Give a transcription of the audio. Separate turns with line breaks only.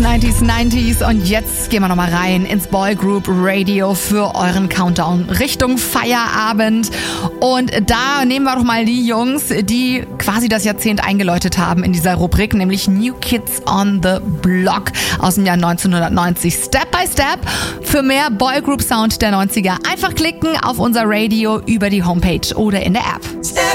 90s und jetzt gehen wir nochmal rein ins Boygroup Radio für euren Countdown Richtung Feierabend. Und da nehmen wir doch mal die Jungs, die quasi das Jahrzehnt eingeläutet haben in dieser Rubrik, nämlich New Kids on the Block aus dem Jahr 1990. Step by Step. Für mehr Boygroup Sound der 90er einfach klicken auf unser Radio über die Homepage oder in der App.